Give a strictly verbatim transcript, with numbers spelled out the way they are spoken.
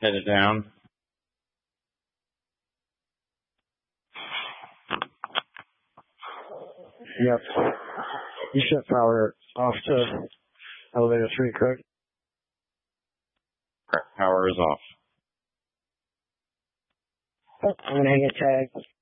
Headed down. Yep. You shut power off to elevator three, correct? Correct. Power is off. I'm going to hang a tag.